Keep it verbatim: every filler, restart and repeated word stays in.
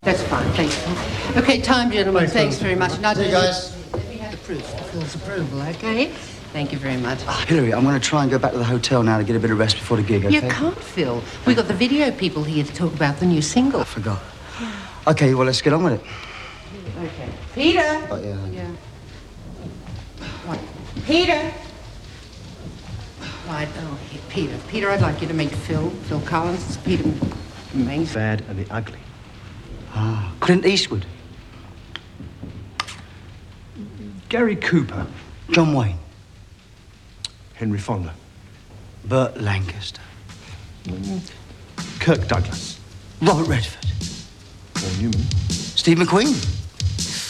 That's fine, thanks, Phil. Okay, time, gentlemen, thanks, thanks very much. Now, See you guys. Let me have the proof of Phil's approval, okay? Thank you very much. Oh, Hilary, I'm going to try and go back to the hotel now to get a bit of rest before the gig, okay? You can't, Phil. We've got the video people here to talk about the new single. I forgot. Okay, well, let's get on with it. Okay. Peter! Oh, yeah. Yeah. What? Peter! Right, oh, Peter. Peter, I'd like you to meet Phil. Phil Collins. It's Peter Main. Bad and the ugly. Ah, Clint Eastwood. Gary Cooper. John Wayne. Henry Fonda. Burt Lancaster. Kirk Douglas. Robert Redford. Paul Newman. Steve McQueen.